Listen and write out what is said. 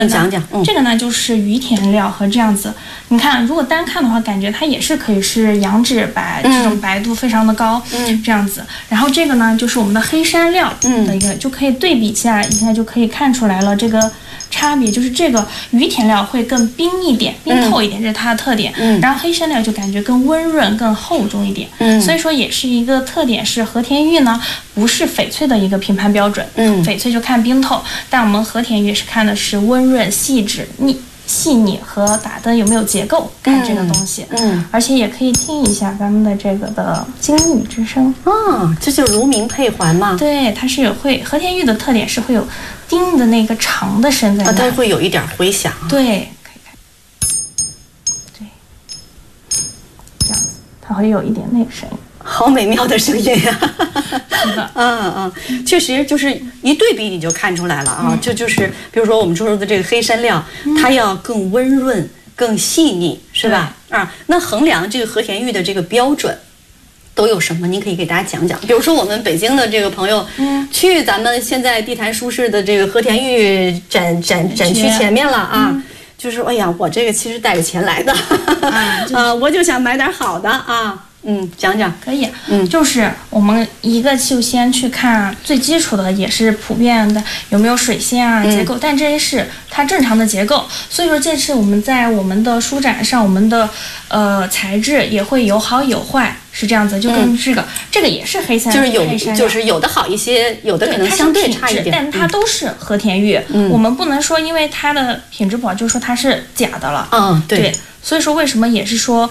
讲讲， 这个呢就是于田料和这样子，你看，如果单看的话，感觉它也是可以是羊脂白，这种白度非常的高，这样子。然后这个呢就是我们的黑山料的一个，就可以对比起来，一下就可以看出来了这个差别，就是这个于田料会更冰一点，冰透一点，这是它的特点。然后黑山料就感觉更温润、更厚重一点。所以说也是一个特点，是和田玉呢不是翡翠的一个评判标准。翡翠就看冰透，但我们和田玉是看的是温润、细致、细腻和打的有没有结构，看这个东西。而且也可以听一下咱们的这个的金玉之声。 这就如鸣配环嘛。 对，它是和田玉的特点是会有叮的那个长的声在那， 它会有一点回响。 对，可以看。对，这样子，它会有一点那个声音。 好美妙的声音啊！ 是的， 确实就是一对比你就看出来了啊，就是比如说我们说的这个黑山料，它要更温润、更细腻，是吧？那衡量这个和田玉的这个标准都有什么？您可以给大家讲讲。比如说我们北京的这个朋友，去咱们现在地坛书市的这个和田玉展区前面了啊。就是哎呀，我这个其实带着钱来的，我就想买点好的啊。讲讲可以。就是我们一个就先去看最基础的，也是普遍的有没有水仙啊结构，但这些是它正常的结构。所以说这次我们在我们的书展上，我们的材质也会有好有坏，是这样子。就跟这个也是黑山， 就是有的好一些，有的可能相对差一点， 但它都是和田玉。我们不能说因为它的品质不好就说它是假的了。对。所以说为什么也是说